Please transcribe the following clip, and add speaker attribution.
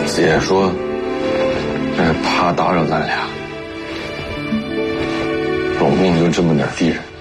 Speaker 1: 子夜说，这是怕打扰咱俩。我命就这么点地人。